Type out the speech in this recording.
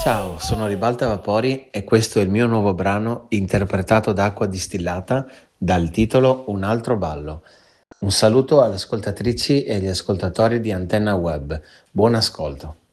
Ciao, sono Ribalta Vapori e questo è il mio nuovo brano interpretato da Acqua Distillata dal titolo Un altro ballo. Un saluto alle ascoltatrici e agli ascoltatori di Antenna Web. Buon ascolto.